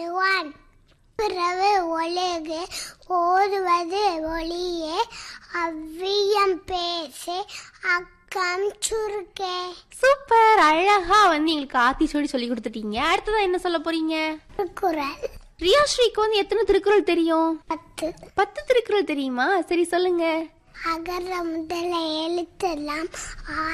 1 பிறவு ஒழுகு ஓதுவது ஒளியே அவ்வியம் பேசே அக்கம் சுருக்கே. சூப்பர், அழகா எங்களுக்கு ஆத்திச்சூடி சொல்லி கொடுத்துட்டீங்க. அடுத்ததான் என்ன சொல்ல போறீங்க? திருக்குறள். ரியாஸ்ரீக்கு எத்தனை திருக்குறள் தெரியும்? 10 திருக்குறள் தெரியுமா? சரி சொல்லுங்க. அகர முதல எழுத்தெல்லாம்